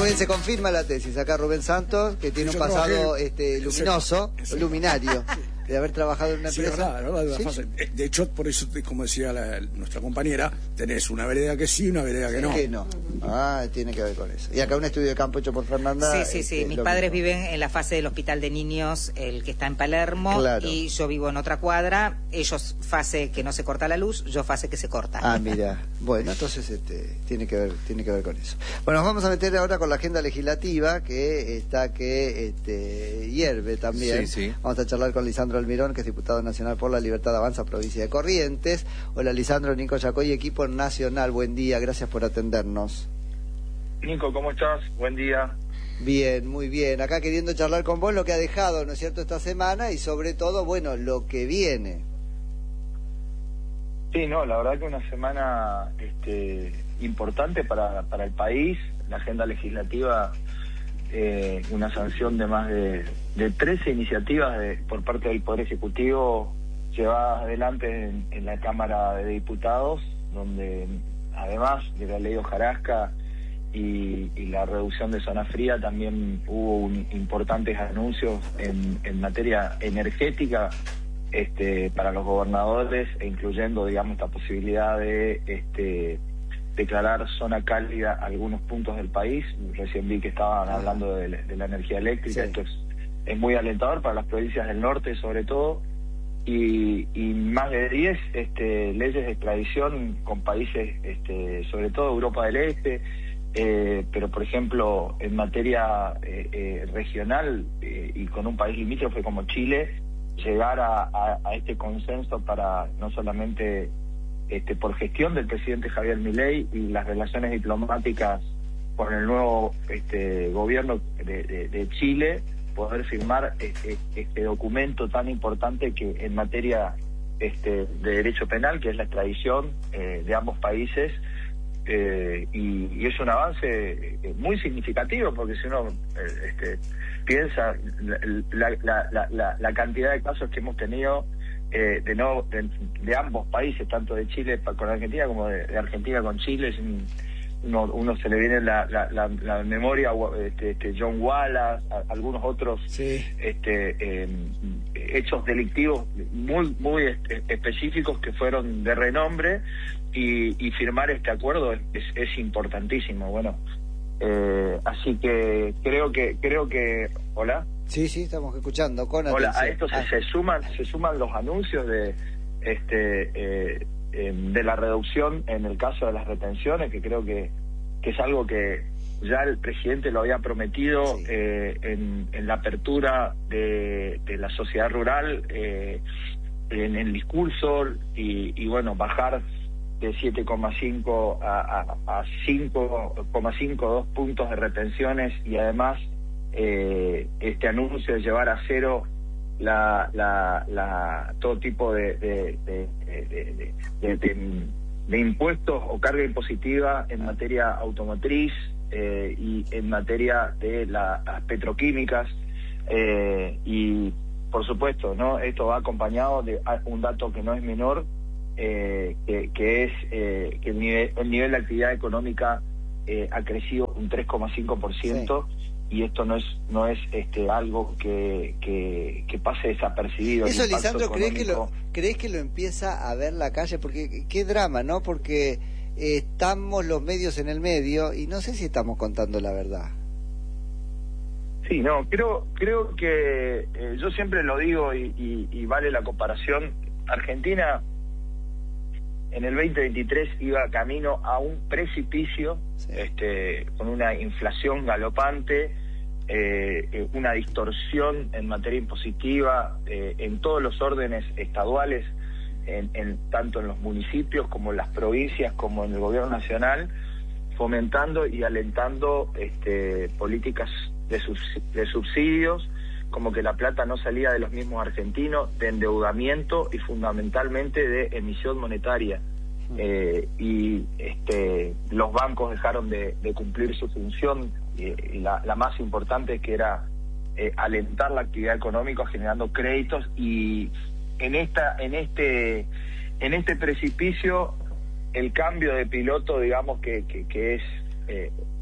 Muy bien, se confirma la tesis. Acá Rubén Santos, que tiene un pasado luminoso, luminario, de haber trabajado en una empresa. ¿Sí? De hecho, por eso, como decía nuestra compañera, tenés una vereda que sí y una vereda que no. Que no. Tiene que ver con eso. Y acá un estudio de campo hecho por Fernanda. Sí. Mis padres viven en la fase del hospital de niños, el que está en Palermo, y yo vivo en otra cuadra. Ellos fase que no se corta la luz, yo fase que se corta. Mira. Bueno, entonces tiene que ver con eso. Bueno, nos vamos a meter ahora con la agenda legislativa que hierve también. Sí. Vamos a charlar con Lisandro Almirón, que es diputado nacional por la Libertad Avanza, provincia de Corrientes. Hola Lisandro, Nico Yacoy, equipo nacional, buen día, gracias por atendernos. Nico, ¿cómo estás? Buen día. Bien, muy bien. Acá queriendo charlar con vos lo que ha dejado, ¿no es cierto?, esta semana y sobre todo, bueno, lo que viene. Sí, no, la verdad que una semana importante para el país. La agenda legislativa, una sanción de más de 13 iniciativas por parte del Poder Ejecutivo llevadas adelante en la Cámara de Diputados, donde además de la ley de hojarasca y la reducción de zona fría, también hubo importantes anuncios en materia energética para los gobernadores, incluyendo, digamos, esta posibilidad de declarar zona cálida algunos puntos del país. Recién vi que estaban hablando de la energía eléctrica. Sí. Esto es muy alentador para las provincias del norte, sobre todo, y más de 10 leyes de extradición con países, sobre todo Europa del Este, pero por ejemplo en materia regional y con un país limítrofe como Chile, llegar a este consenso para no solamente por gestión del presidente Javier Milei y las relaciones diplomáticas con el nuevo gobierno de Chile, poder firmar este documento tan importante que en materia de derecho penal, que es la extradición de ambos países, y es un avance muy significativo, porque si uno piensa la cantidad de casos que hemos tenido de ambos países, tanto de Chile con Argentina como de Argentina con Chile, uno se le viene la memoria John Wallace, algunos otros hechos delictivos muy específicos que fueron de renombre, y firmar este acuerdo es importantísimo. Bueno, así que creo que hola. Sí, estamos escuchando con hola, atención. A esto se suman los anuncios de la reducción en el caso de las retenciones, que creo que es algo que ya el presidente lo había prometido en la apertura de la sociedad rural, en el discurso, y bueno, bajar de 7,5 a 5,5, 2 puntos de retenciones, y además este anuncio de llevar a cero todo tipo de impuestos o carga impositiva en materia automotriz y en materia de las petroquímicas, y por supuesto, ¿no? Esto va acompañado de un dato que no es menor, que es que el nivel de actividad económica ha crecido un 3,5%. Y esto no es algo que pase desapercibido. Eso, Lisandro, ¿crees que lo empieza a ver la calle? Porque qué drama, ¿no? Porque estamos los medios en el medio y no sé si estamos contando la verdad. Sí, no, creo que yo siempre lo digo y vale la comparación. Argentina en el 2023 iba camino a un precipicio, con una inflación galopante, una distorsión en materia impositiva en todos los órdenes estaduales, tanto en los municipios como en las provincias como en el gobierno nacional, fomentando y alentando políticas de subsidios, como que la plata no salía de los mismos argentinos, de endeudamiento y fundamentalmente de emisión monetaria. Y los bancos dejaron de cumplir su función, y la más importante, que era alentar la actividad económica generando créditos, y en este precipicio el cambio de piloto, digamos, que es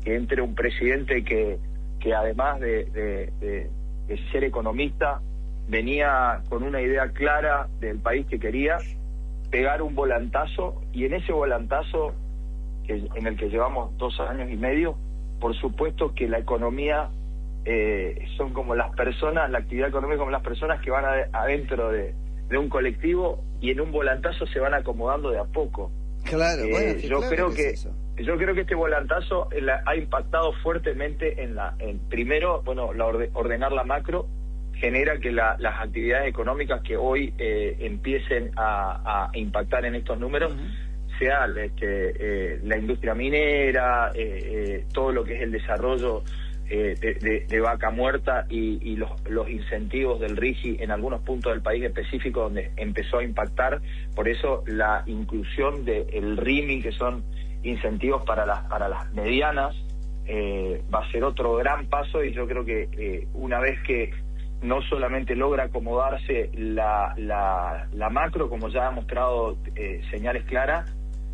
entre un presidente que además de ser economista, venía con una idea clara del país que quería, pegar un volantazo, y en ese volantazo, en el que llevamos 2 años y medio, por supuesto que la economía son como las personas, la actividad económica como las personas que van adentro de un colectivo y en un volantazo se van acomodando de a poco. Claro, bueno, yo creo que este volantazo ha impactado fuertemente primero, bueno, ordenar la macro genera que las actividades económicas que hoy empiecen a impactar en estos números sea la industria minera, todo lo que es el desarrollo de Vaca Muerta y los incentivos del RIGI en algunos puntos del país específicos donde empezó a impactar. Por eso la inclusión del RIMI, que son incentivos para las medianas, va a ser otro gran paso, y yo creo que una vez que no solamente logra acomodarse la macro, como ya ha mostrado señales claras,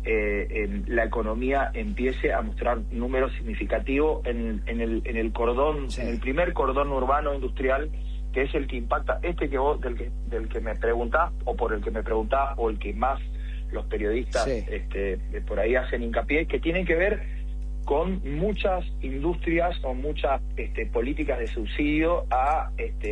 la economía empiece a mostrar números significativos en el cordón, en el primer cordón urbano industrial, que es el que impacta del que me preguntás, o por el que me preguntás, o el que más los periodistas por ahí hacen hincapié, que tienen que ver con muchas industrias o muchas políticas de subsidio a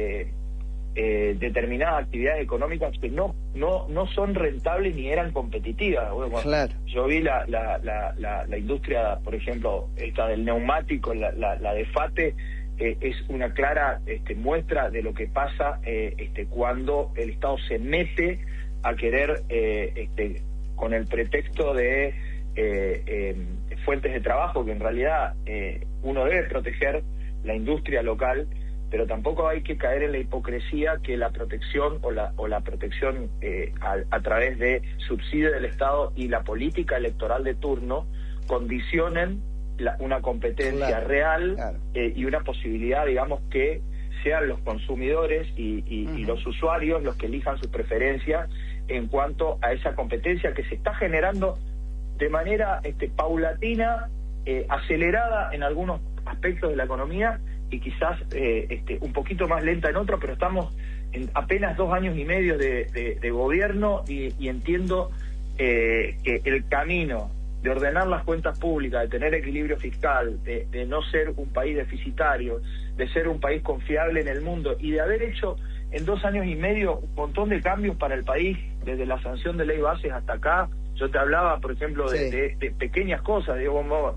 determinadas actividades económicas que no son rentables ni eran competitivas. Bueno, claro. Yo vi la industria, por ejemplo, esta del neumático, la de FATE, es una clara muestra de lo que pasa cuando el Estado se mete a querer, con el pretexto de fuentes de trabajo, que en realidad uno debe proteger la industria local, pero tampoco hay que caer en la hipocresía que la protección o la protección a través de subsidio del Estado y la política electoral de turno condicionen una competencia real, y una posibilidad, digamos, que sean los consumidores y los usuarios los que elijan sus preferencias en cuanto a esa competencia que se está generando de manera paulatina, acelerada en algunos aspectos de la economía, y quizás un poquito más lenta en otros, pero estamos en apenas 2 años y medio de gobierno, y entiendo que el camino de ordenar las cuentas públicas, de tener equilibrio fiscal, de no ser un país deficitario, de ser un país confiable en el mundo, y de haber hecho en 2 años y medio un montón de cambios para el país, desde la sanción de ley bases hasta acá. Yo te hablaba, por ejemplo, de pequeñas cosas, digo,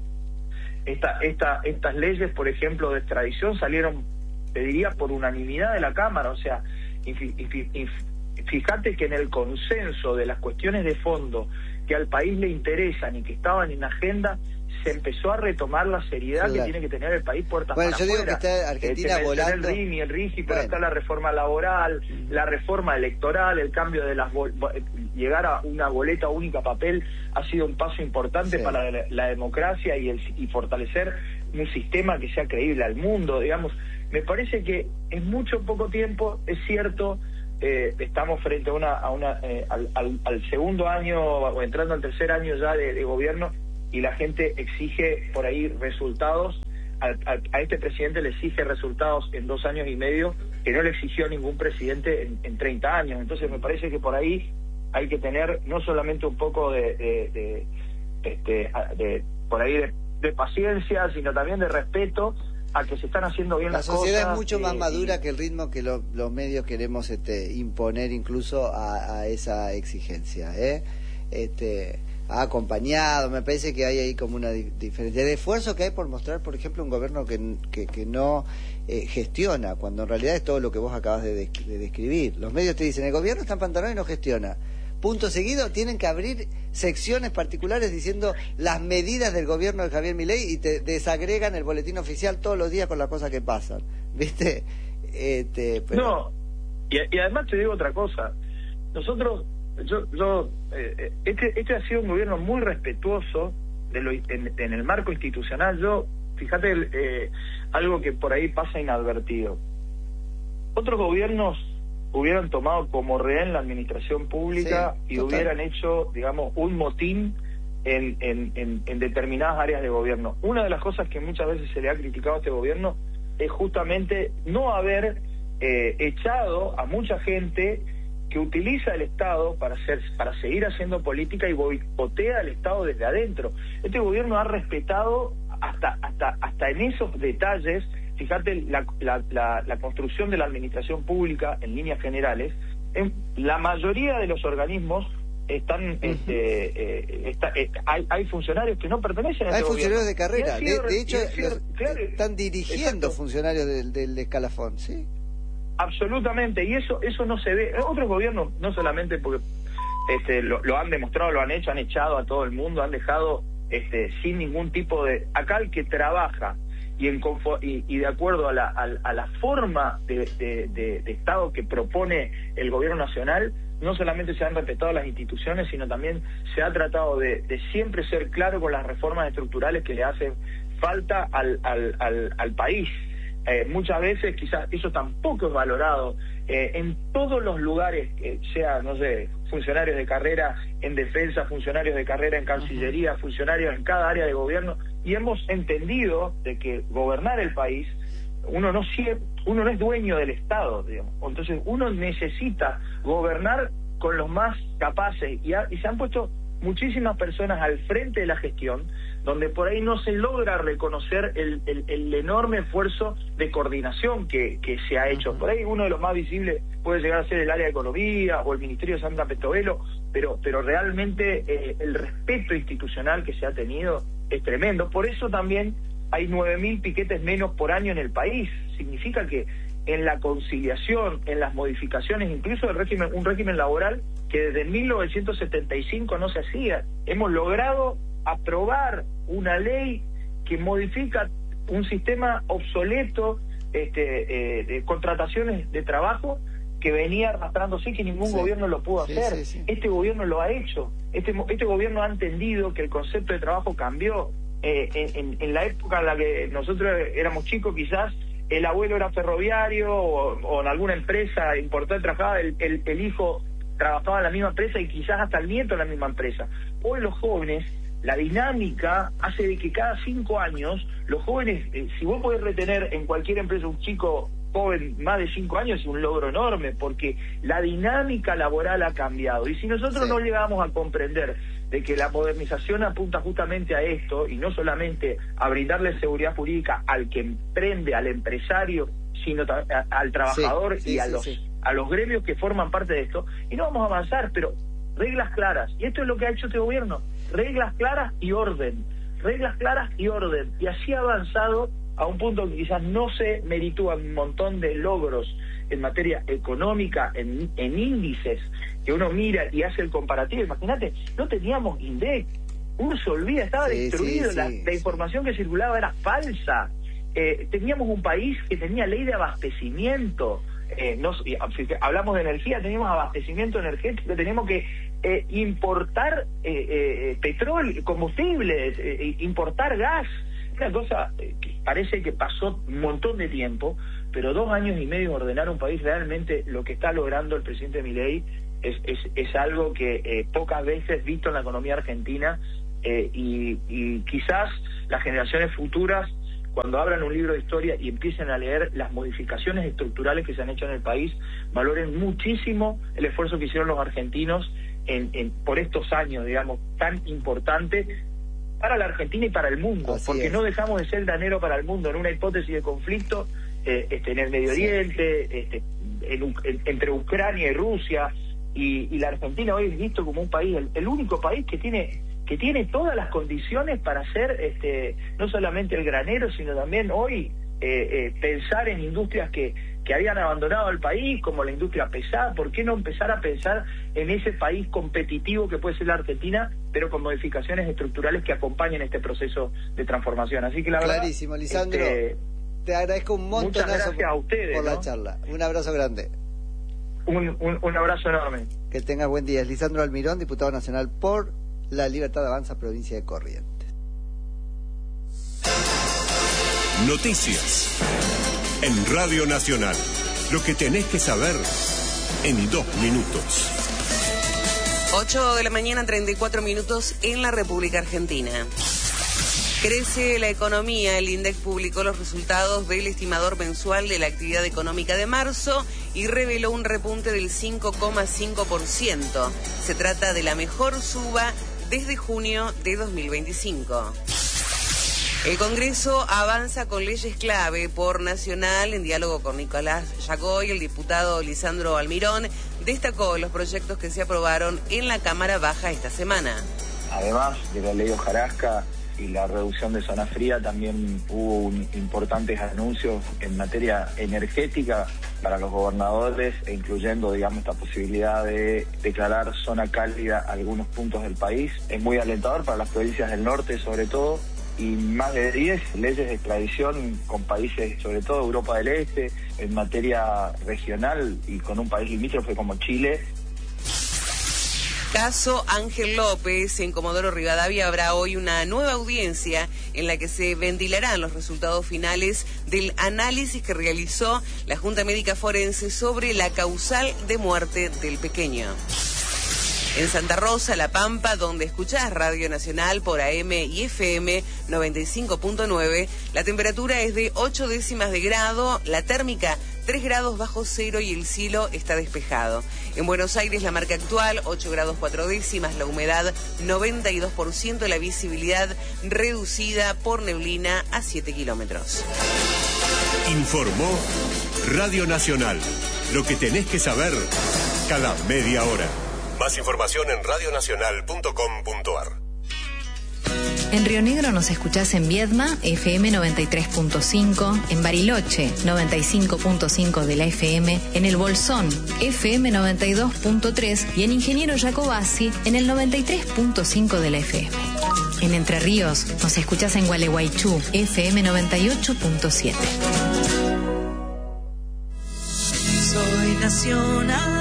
estas leyes, por ejemplo, de extradición salieron, te diría, por unanimidad de la Cámara. O sea, fíjate que en el consenso de las cuestiones de fondo que al país le interesan y que estaban en agenda, se empezó a retomar la seriedad que tiene que tener el país puertas para afuera. Digo que está Argentina volando. El RIMI, el RIGI, pero está la reforma laboral, la reforma electoral, el cambio de llegar a una boleta única papel ha sido un paso importante para la democracia y fortalecer un sistema que sea creíble al mundo, digamos. Me parece que en mucho poco tiempo, es cierto, estamos frente al segundo año o entrando al tercer año ya de gobierno, y la gente exige por ahí resultados. A este presidente le exige resultados en 2 años y medio que no le exigió ningún presidente en 30 años. Entonces me parece que por ahí hay que tener no solamente un poco de paciencia, sino también de respeto a que se están haciendo bien las cosas. La sociedad es mucho más madura que el ritmo que los medios queremos imponer incluso a esa exigencia. Ha acompañado, me parece que hay ahí como una diferencia de esfuerzo que hay por mostrar, por ejemplo, un gobierno que no gestiona, cuando en realidad es todo lo que vos acabas de describir. Los medios te dicen, el gobierno está en pantalón y no gestiona. Punto seguido, tienen que abrir secciones particulares diciendo las medidas del gobierno de Javier Milei, y te desagregan el boletín oficial todos los días con las cosas que pasan, ¿viste? Pero... No, y además te digo otra cosa. Nosotros, este ha sido un gobierno muy respetuoso en el marco institucional. Fíjate, algo que por ahí pasa inadvertido. Otros gobiernos hubieran tomado como rehén la administración pública y hubieran hecho, digamos, un motín en determinadas áreas de gobierno. Una de las cosas que muchas veces se le ha criticado a este gobierno es justamente no haber echado a mucha gente que utiliza el Estado para seguir haciendo política y boicotea al Estado desde adentro. Este gobierno ha respetado hasta en esos detalles. Fíjate, la construcción de la administración pública en líneas generales, en la mayoría de los organismos están hay funcionarios que no pertenecen a este funcionarios gobierno. De carrera, de hecho claro, están dirigiendo funcionarios del escalafón, ¿sí? Absolutamente, y eso no se ve. Otros gobiernos, no solamente porque lo han demostrado, lo han hecho, han echado a todo el mundo, han dejado sin ningún tipo de... Acá el que trabaja y de acuerdo a la forma de Estado que propone el gobierno nacional, no solamente se han respetado las instituciones, sino también se ha tratado de siempre ser claro con las reformas estructurales que le hacen falta al país. Muchas veces quizás eso tampoco es valorado en todos los lugares, sea, no sé, funcionarios de carrera en defensa, funcionarios de carrera en Cancillería, funcionarios en cada área de gobierno, y hemos entendido de que gobernar el país, uno no es dueño del Estado, digamos. Entonces uno necesita gobernar con los más capaces, y se han puesto muchísimas personas al frente de la gestión, donde por ahí no se logra reconocer el enorme esfuerzo de coordinación que se ha hecho. Por ahí uno de los más visibles puede llegar a ser el área de Economía o el Ministerio de Sandra Petovelo, pero realmente el respeto institucional que se ha tenido es tremendo. Por eso también hay 9.000 piquetes menos por año en el país. Significa que en la conciliación, en las modificaciones, incluso un régimen laboral que desde 1975 no se hacía, hemos logrado aprobar una ley que modifica un sistema obsoleto de contrataciones de trabajo que venía arrastrándose, que ningún gobierno lo pudo hacer. Este gobierno lo ha hecho. Este gobierno ha entendido que el concepto de trabajo cambió. En la época en la que nosotros éramos chicos, quizás el abuelo era ferroviario o en alguna empresa importante trabajaba, el hijo trabajaba en la misma empresa y quizás hasta el nieto en la misma empresa. Hoy los jóvenes, la dinámica hace de que cada 5 años los jóvenes, si vos podés retener en cualquier empresa un chico joven más de 5 años, es un logro enorme, porque la dinámica laboral ha cambiado. Y si nosotros no llegamos a comprender de que la modernización apunta justamente a esto, y no solamente a brindarle seguridad jurídica al que emprende, al empresario, sino al trabajador y a los gremios que forman parte de esto, y no vamos a avanzar, pero reglas claras. Y esto es lo que ha hecho este gobierno: reglas claras y orden, reglas claras y orden. Y así ha avanzado a un punto que quizás no se meritúan un montón de logros en materia económica, en índices, que uno mira y hace el comparativo. Imagínate, no teníamos INDEC, uno se olvida, estaba destruido, la información que circulaba era falsa. Teníamos un país que tenía ley de abastecimiento, hablamos de energía, teníamos abastecimiento energético, teníamos que importar petróleo, combustible, importar gas. Una cosa que parece que pasó un montón de tiempo, pero 2 años y medio ordenar un país, realmente lo que está logrando el presidente Milei es algo que pocas veces visto en la economía argentina, y quizás las generaciones futuras, cuando abran un libro de historia y empiecen a leer las modificaciones estructurales que se han hecho en el país, valoren muchísimo el esfuerzo que hicieron los argentinos por estos años, digamos, tan importantes para la Argentina y para el mundo. Así porque no dejamos de ser el granero para el mundo en una hipótesis de conflicto en el Medio Oriente, entre Ucrania y Rusia, y la Argentina hoy es visto como un país, el único país que tiene todas las condiciones para ser no solamente el granero, sino también hoy pensar en industrias que habían abandonado el país, como la industria pesada. ¿Por qué no empezar a pensar en ese país competitivo que puede ser la Argentina, pero con modificaciones estructurales que acompañen este proceso de transformación? Así que la verdad... Clarísimo, Lisandro. Te agradezco un montón a ustedes, por la charla. Un abrazo grande. Un abrazo enorme. Que tengas buen día. Es Lisandro Almirón, diputado nacional por La Libertad Avanza, provincia de Corrientes. Noticias en Radio Nacional. Lo que tenés que saber en 2 minutos. 8 de la mañana, 34 minutos en la República Argentina. Crece la economía. El INDEC publicó los resultados del estimador mensual de la actividad económica de marzo y reveló un repunte del 5,5%. Se trata de la mejor suba desde junio de 2025. El Congreso avanza con leyes clave por Nacional. En diálogo con Nicolás Yagoy, el diputado Lisandro Almirón destacó los proyectos que se aprobaron en la Cámara Baja esta semana. Además de la ley Hojarasca y la reducción de zona fría, también hubo importantes anuncios en materia energética para los gobernadores, incluyendo, digamos, esta posibilidad de declarar zona cálida algunos puntos del país. Es muy alentador para las provincias del norte, sobre todo, y más de 10 leyes de extradición con países, sobre todo Europa del Este, en materia regional y con un país limítrofe como Chile. Caso Ángel López. En Comodoro Rivadavia habrá hoy una nueva audiencia en la que se ventilarán los resultados finales del análisis que realizó la Junta Médica Forense sobre la causal de muerte del pequeño. En Santa Rosa, La Pampa, donde escuchás Radio Nacional por AM y FM 95.9, la temperatura es de 8 décimas de grado, la térmica 3 grados bajo cero y el cielo está despejado. En Buenos Aires, la marca actual, 8 grados 4 décimas, la humedad 92%, la visibilidad reducida por neblina a 7 kilómetros. Informó Radio Nacional. Lo que tenés que saber cada media hora. Más información en radionacional.com.ar. En Río Negro nos escuchás en Viedma, FM 93.5, en Bariloche, 95.5 de la FM, en El Bolsón, FM 92.3 y en Ingeniero Jacobasi, en el 93.5 de la FM. En Entre Ríos nos escuchás en Gualeguaychú, FM 98.7. Soy nacional.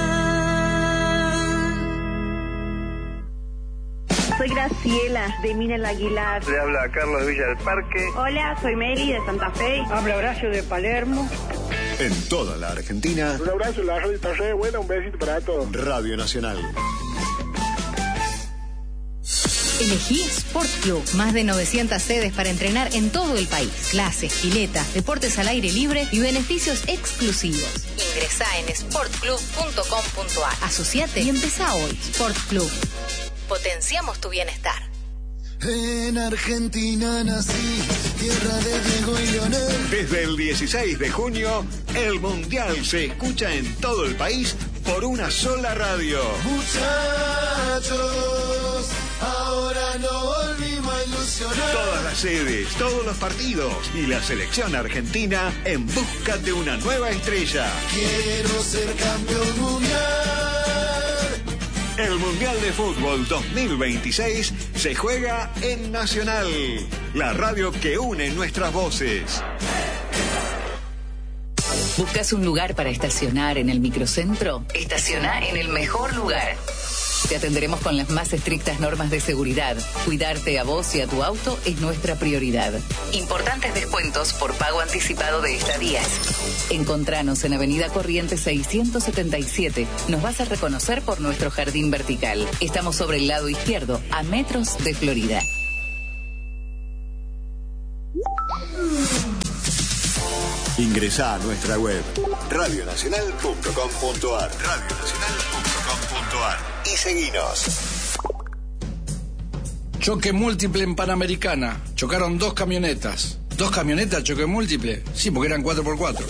Soy Graciela, de Minel Aguilar. Le habla Carlos de Villa del Parque. Hola, soy Meli, de Santa Fe. Habla Horacio, de Palermo. En toda la Argentina. Un abrazo, la radio está re buena, un besito para todos. Radio Nacional. Elegí Sport Club. Más de 900 sedes para entrenar en todo el país. Clases, piletas, deportes al aire libre y beneficios exclusivos. Ingresá en sportclub.com.ar. Asociate y empezá hoy. Sport Club. Potenciamos tu bienestar. En Argentina nací, tierra de Diego y Leonel. Desde el 16 de junio, el Mundial se escucha en todo el país por una sola radio. Muchachos, ahora no volvimos a ilusionar. Todas las sedes, todos los partidos y la selección argentina en busca de una nueva estrella. Quiero ser campeón mundial. El Mundial de Fútbol 2026 se juega en Nacional, la radio que une nuestras voces. ¿Buscas un lugar para estacionar en el microcentro? Estaciona en el mejor lugar. Te atenderemos con las más estrictas normas de seguridad. Cuidarte a vos y a tu auto es nuestra prioridad. Importantes descuentos por pago anticipado de estadías. Encontranos en Avenida Corrientes 677. Nos vas a reconocer por nuestro jardín vertical. Estamos sobre el lado izquierdo, a metros de Florida. Ingresá a nuestra web radionacional.com.ar radionacional.com.ar y seguinos. Choque múltiple en Panamericana. Chocaron 2 camionetas. ¿2 camionetas choque múltiple? Sí, porque eran 4x4.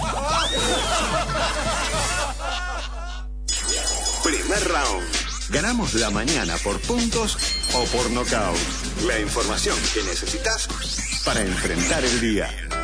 Primer round. Ganamos la mañana por puntos o por nocaut. La información que necesitas para enfrentar el día.